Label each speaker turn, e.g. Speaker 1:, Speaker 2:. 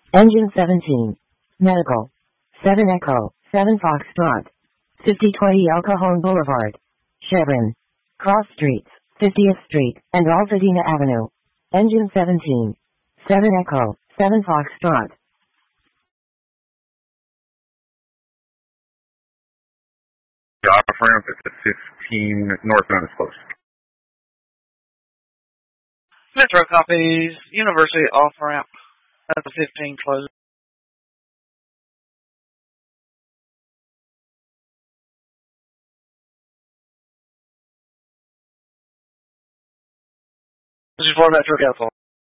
Speaker 1: Engine 17. Medical. 7 Echo, 7 Foxtrot. 5020 El Cajon Boulevard. Chevron. Cross Streets, 50th Street, and Altadena Avenue. Engine 17. 7 Echo, 7 Foxtrot.
Speaker 2: The off-ramp at the 15 northbound is closed.
Speaker 3: Metro copies. University off-ramp at the 15 closed. This is for Metro Capital.